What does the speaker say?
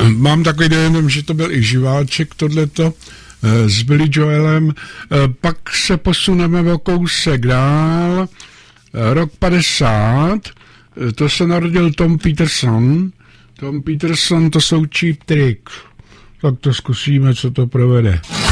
mám takový dojem, že to byl i živáček tohleto s Billy Joelem. Pak se posuneme o kousek dál. Rok 50, to se narodil Tom Peterson. Tom Peterson, to jsou Cheap Trick. Tak to zkusíme, co to provede.